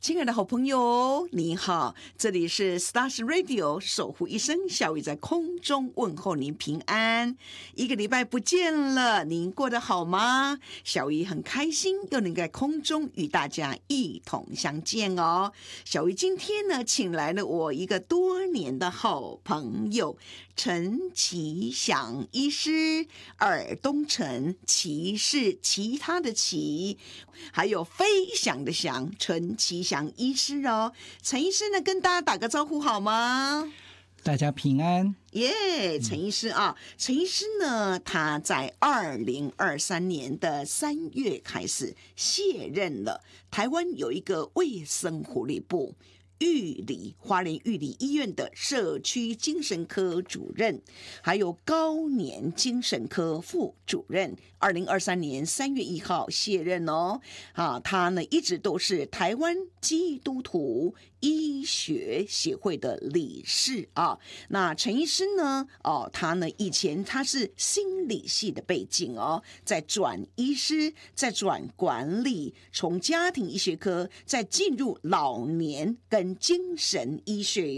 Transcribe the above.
亲爱的好朋友，你好，这里是 Stars Radio 守护一生，小雨在空中问候您平安。一个礼拜不见了，您过得好吗？小雨很开心又能在空中与大家一同相见哦。小雨今天呢，请来了我一个多年的好朋友陈其祥医师，耳东陈，其是其他的其，还有飞翔的翔，陈其祥医师哦。陈医师呢，跟大家打个招呼好吗？ 大家平安耶，陈医师啊，陈医师呢，他在2023年的3月开始卸任了。台湾有一个卫生福利部花莲玉里医院的社区精神科主任，还有高年精神科副主任。2023年3月1号卸任哦。他呢一直都是台湾基督徒医学协会的理事啊。那陈医师呢，他呢以前他是心理系的背景哦，再转医师，再转管理，从家庭医学科再进入老年跟精神医学